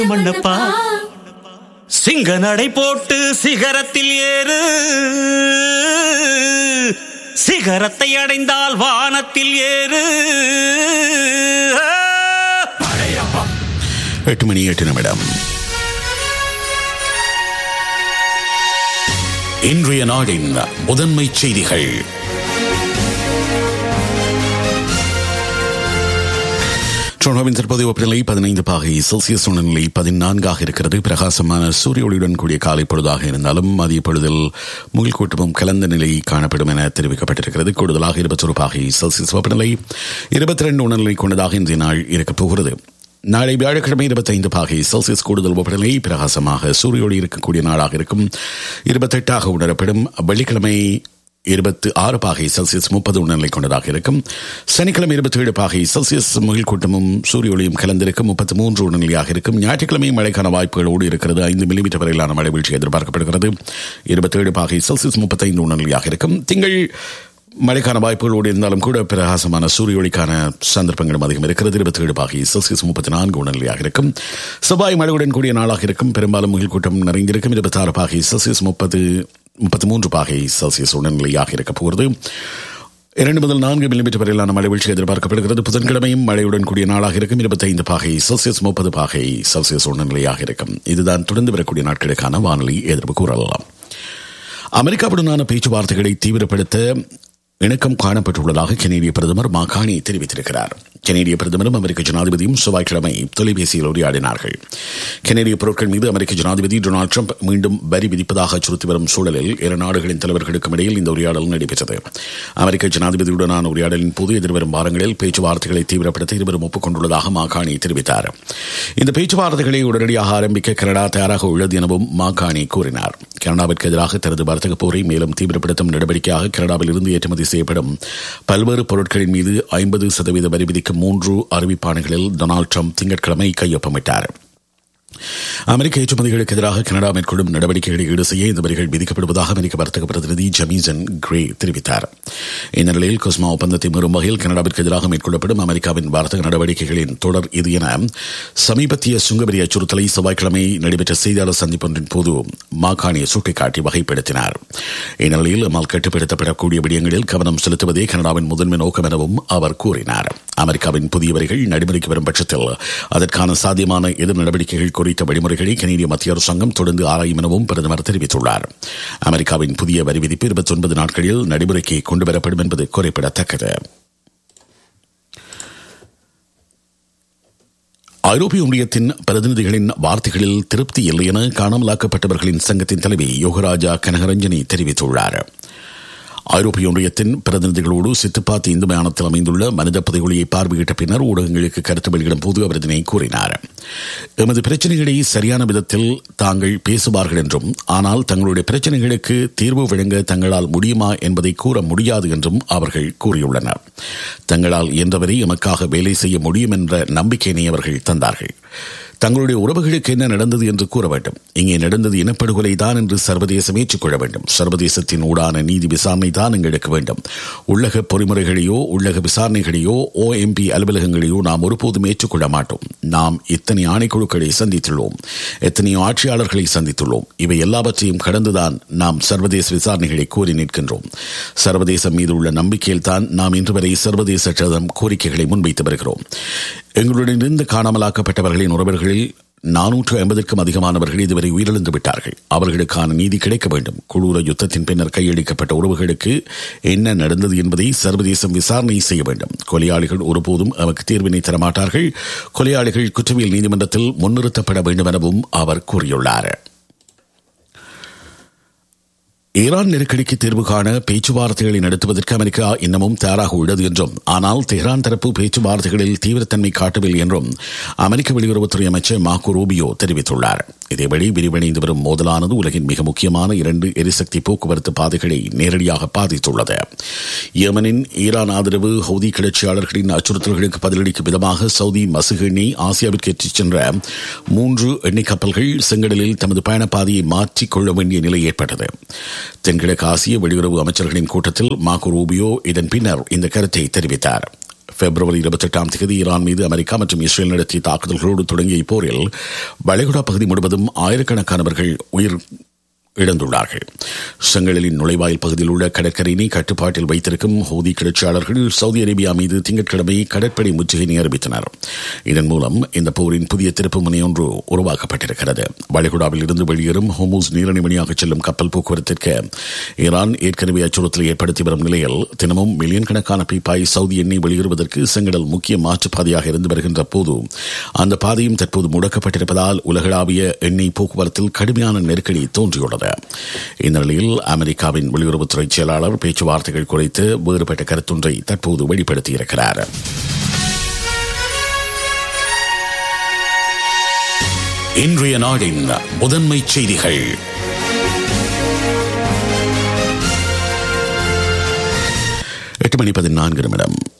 மண்ணப்பா சிங்க நடை போட்டு சிகரத்தில் ஏறு, சிகரத்தை அடைந்தால் வானத்தில் ஏறு. 8:08 இன்றைய நாடின் முதன்மை செய்திகள். டொரண்டோவின் தற்போதைய வெப்பநிலை 15 பாகை செல்சியஸ், உணர்நிலை 14 இருக்கிறது. பிரகாசமான சூரிய ஒளியுடன் கூடிய காலை பொழுதாக இருந்தாலும் மதிய பொழுதில் முகில் கூட்டமும் கலந்த நிலை காணப்படும் என தெரிவிக்கப்பட்டிருக்கிறது. கூடுதலாக 21 பாகை செல்சியஸ் வெப்பநிலை, 22 உணர்நிலை கொண்டதாக இன்றைய நாள் இருக்கப் போகிறது. நாளை வியாழக்கிழமை 25 பாகை செல்சியஸ் கூடுதல் வெப்பநிலை, பிரகாசமாக சூரிய ஒளி இருக்கக்கூடிய நாளாக இருக்கும். 28 உணரப்படும். வெள்ளிக்கிழமை 26 பாகை செல்சியஸ் 30 உணர்நிலை கொண்டதாக இருக்கும். சனிக்கிழமை 27 பாகை செல்சியஸ் முகில் கூட்டமும் சூரிய ஒளியும் கலந்திருக்கும். 33 உணர்நிலையாக இருக்கும். ஞாயிற்றுக்கிழமை மழைக்கான வாய்ப்புகளோடு இருக்கிறது. 5 மில்லிமீட்டர் வரையிலான மழை வீழ்ச்சி எதிர்பார்க்கப்படுகிறது. 27 பாகை செல்சியஸ் 35 உணர்நிலையாக இருக்கும். திங்கள் மழைக்கான வாய்ப்புகளோடு இருந்தாலும் கூட பிரகாசமான சூரிய ஒளிக்கான சந்தர்ப்பங்களும் அதிகம் இருக்கிறது. 27 பாகை செல்சியஸ் 34 உணர்நிலையாக இருக்கும். செவ்வாய் மழையுடன் கூடிய நாளாக இருக்கும். பெரும்பாலும் முகில் கூட்டம் நிறைந்திருக்கும். 26 பாகை செல்சியஸ் 33 பாகை செல்சியஸ் உணர்நிலையாக இருக்கப் போகிறது. 2 முதல் 4 மில்லிமீட்டர் வரையிலான மழை வீழ்ச்சி எதிர்பார்க்கப்படுகிறது. புதன்கிழமையும் மழையுடன் கூடிய நாளாக இருக்கும். 25 பாகை செல்சியஸ் 30 பாகை செல்சியஸ் உணர்நிலையாக இருக்கும். இதுதான் தொடர்ந்து வரக்கூடிய நாட்களுக்கான வானிலை எதிர்ப்பு கூறலாம். அமெரிக்காவுடனான பேச்சுவார்த்தைகளை தீவிரப்படுத்த இணக்கம் காணப்பட்டுள்ளதாக கனேடிய பிரதமர் மாகாணி தெரிவித்திருக்கிறார். கனேடிய பிரதமரும் அமெரிக்க ஜனாதிபதியும் செவ்வாய்க்கிழமை தொலைபேசியில் உரையாடினார்கள். கனேடிய பொருட்கள் மீது அமெரிக்க ஜனாதிபதி டொனால்டு டிரம்ப் மீண்டும் வரி விதிப்பதாக அச்சுறுத்தி வரும் சூழலில் இரு நாடுகளின் தலைவர்களுக்கும் இடையில் இந்த உரையாடல் நடைபெற்றது. அமெரிக்க ஜனாதிபதியுடனான உரையாடலின் போது எதிர்வரும் வாரங்களில் பேச்சுவார்த்தைகளை தீவிரப்படுத்த இருவரும் ஒப்புக்கொண்டுள்ளதாக மாகாணி தெரிவித்தார். இந்த பேச்சுவார்த்தைகளை உடனடியாக ஆரம்பிக்க கனடா தயாராக உள்ளது எனவும் மாகாணி கூறினார். கனடாவிற்கு எதிராக தனது வர்த்தக போரை மேலும் தீவிரப்படுத்தும் நடவடிக்கையாக கனடாவில் இருந்து ஏற்றுமதி செய்யப்படும் பல்வேறு பொருட்களின் மீது 50% வரி விதிக்கும் 3 அறிவிப்பாணைகளில் டொனால்டு டிரம்ப் திங்கட்கிழமை கையொப்பமிட்டார். அமெரிக்க ஏற்றுமதிகளுக்கு எதிராக கனடா மேற்கொள்ளும் நடவடிக்கைகளை ஈடு செய்ய இந்த வரிகள் விதிக்கப்படுவதாக அமெரிக்க வர்த்தக பிரதிநிதி ஜெமிசன் கிரே தெரிவித்தார். இந்நிலையில் கொஸ்மா ஒப்பந்தத்தை மீறும் வகையில் கனடாவிற்கு எதிராக மேற்கொள்ளப்படும் அமெரிக்காவின் வர்த்தக நடவடிக்கைகளின் தொடர் இது என சமீபத்திய சுங்கவரி அச்சுறுத்தலை செவ்வாய்க்கிழமை நடைபெற்ற செய்தியாளர் சந்திப்பொன்றின் போது மாகாணியை சுட்டிக்காட்டி வகைப்படுத்தினார். இந்நிலையில் நம்மால் கட்டுப்படுத்தப்படக்கூடிய விடயங்களில் கவனம் செலுத்துவதே கனடாவின் முதன்மை நோக்கம் எனவும் அவர் கூறினார். அமெரிக்காவின் புதிய வரிகள் நடைமுறைக்கு வரும் பட்சத்தில் அதற்கான சாத்தியமான எதிர் நடவடிக்கைகள் குறித்த வழிமுறைகளை கனேடிய மத்திய அரசாங்கம் தொடர்ந்து ஆராயும் எனவும் பிரதமர் தெரிவித்துள்ளார். அமெரிக்காவின் புதிய வரி விதிப்பு 29 நாட்களில் நடைமுறைக்கு கொண்டுவரப்படும் என்பது குறிப்பிடத்தக்கது. ஐரோப்பிய ஒன்றியத்தின் பிரதிநிதிகளின் வார்த்தைகளில் திருப்தி இல்லை என காணாமலாக்கப்பட்டவர்களின் சங்கத்தின் தலைவி யோகராஜா கனகரஞ்சனி தெரிவித்துள்ளார். ஐரோப்பிய ஒன்றியத்தின் பிரதிநிதிகளோடு சித்துப்பாத்தி இந்து மயானத்தில் அமைந்துள்ள மனித புதைகுழியை பார்வையிட்ட பின்னர் ஊடகங்களுக்கு கருத்து வெளியிடும் போது அவர் இதனை கூறினார். எமது பிரச்சனைகளை சரியான விதத்தில் தாங்கள் பேசுவார்கள் என்றும், ஆனால் தங்களுடைய பிரச்சனைகளுக்கு தீர்வு வழங்க தங்களால் முடியுமா என்பதை கூற முடியாது என்றும் அவர்கள் கூறியுள்ளனர். தங்களால் இயன்றவரை எமக்காக வேலை செய்ய முடியும் என்ற நம்பிக்கையினை அவர்கள் தந்தார்கள். தங்களுடைய உறவுகளுக்கு என்ன நடந்தது என்று கூற வேண்டும். இங்கே நடந்தது இனப்படுகொலை தான் என்று சர்வதேசம் ஏற்றுக்கொள்ள வேண்டும். சர்வதேசத்தின் ஊடான நீதி விசாரணை தான் எங்களுக்கு வேண்டும். உள்ளக பொறிமுறைகளையோ உள்ளக விசாரணைகளையோ OMP அலுவலகங்களையோ நாம் ஒருபோதும் ஏற்றுக்கொள்ள மாட்டோம். நாம் இத்தனை ஆணைக்குழுக்களை சந்தித்துள்ளோம், எத்தனையோ ஆட்சியாளர்களை சந்தித்துள்ளோம். இவை எல்லாவற்றையும் கடந்துதான் நாம் சர்வதேச விசாரணைகளை கோரி நிற்கின்றோம். சர்வதேசம் மீது உள்ள நம்பிக்கையில் தான் நாம் இன்று வரை சர்வதேச கோரிக்கைகளை முன்வைத்து வருகிறோம். எங்களுடன் இருந்து காணாமலாக்கப்பட்டவர்களின் உறவுகளில் 450க்கும் அதிகமானவர்கள் இதுவரை உயிரிழந்து விட்டார்கள். அவர்களுக்கான நீதி கிடைக்க வேண்டும். குளூர யுத்தத்தின் பின்னர் கையளிக்கப்பட்ட உறவுகளுக்கு என்ன நடந்தது என்பதை சர்வதேசம் விசாரணை செய்ய வேண்டும். கொலையாளிகள் ஒருபோதும் அவருக்கு தீர்வினை தரமாட்டார்கள். கொலையாளிகள் குற்றவியல் நீதிமன்றத்தில் முன்னிறுத்தப்பட வேண்டும் எனவும் அவர் கூறியுள்ளார். ஈரான் நெருக்கடிக்கு தீர்வு காண பேச்சுவார்த்தைகளை நடத்துவதற்கு அமெரிக்கா இன்னமும் தயாராக உள்ளது என்றும், ஆனால் தெஹ்ரான் தரப்பு பேச்சுவார்த்தைகளில் தீவிரத்தன்மை காட்டவில்லை என்றும் அமெரிக்க வெளியுறவுத்துறை அமைச்சர் மார்கோ ரூபியோ தெரிவித்துள்ளார். இதேபடி விரிவடைந்து வரும் மோதலானது உலகின் மிக முக்கியமான 2 எரிசக்தி போக்குவரத்து பாதைகளை நேரடியாக பாதித்துள்ளது. யெமனின் ஈரான் ஆதரவு ஹவுதி கிளர்ச்சியாளர்களின் அச்சுறுத்தல்களுக்கு பதிலளிக்கும் விதமாக சவுதி மசகு எண்ணெய் ஆசியாவிற்கு ஏற்றிச் சென்ற 3 எண்ணெய் கப்பல்கள் செங்கடலில் தமது பயணப்பாதையை மாற்றிக்கொள்ள வேண்டிய நிலை ஏற்பட்டது. தென்கிழக்கு ஆசிய வெளியுறவு அமைச்சர்களின் கூட்டத்தில் மார்கோ ரூபியோ இதன் பின்னர் இந்த கருத்தை தெரிவித்தார். பிப்ரவரி 28 ஈரான் மீது அமெரிக்கா மற்றும் இஸ்ரேல் நடத்திய தாக்குதல்களோடு தொடங்கிய இப்போரில் வளைகுடா பகுதி முழுவதும் ஆயிரக்கணக்கானவர்கள் உயிர் இழந்துள்ளார்கள். செங்கடலின் நுழைவாயில் பகுதியில் உள்ள கடற்கரையினை கட்டுப்பாட்டில் வைத்திருக்கும் ஹூதி கிளர்ச்சியாளர்கள் சவுதி அரேபியா மீது திங்கட்கிழமை கடற்படை முற்றுகையினை அறிவித்தனர். இதன் மூலம் இந்த போரின் புதிய திருப்பு முனை ஒன்று உருவாக்கப்பட்டிருக்கிறது. வளைகுடாவில் இருந்து வெளியேறும் ஹோமூஸ் நீரிணை வழியாக செல்லும் கப்பல் போக்குவரத்திற்கு ஈரான் ஏற்கனவே அச்சுறுத்தலை ஏற்படுத்தி வரும் நிலையில் தினமும் மில்லியன் கணக்கான பீப்பாய் சவுதி எண்ணெய் வெளியேறுவதற்கு செங்கடல் முக்கிய மாற்றுப்பாதையாக இருந்து வருகின்ற போது அந்த பாதையும் தற்போது முடக்கப்பட்டிருப்பதால் உலகளாவிய எண்ணெய் போக்குவரத்தில் கடுமையான நெருக்கடி தோன்றியுள்ளது. இந்த நிலையில் அமெரிக்காவின் வெளியுறவுத்துறை செயலாளர் பேச்சுவார்த்தைகள் குறித்து வேறுபட்ட கருத்தொன்றை தற்போது வெளிப்படுத்தியிருக்கிறார். இன்றைய நாடின் முதன்மை செய்திகள். 8:14.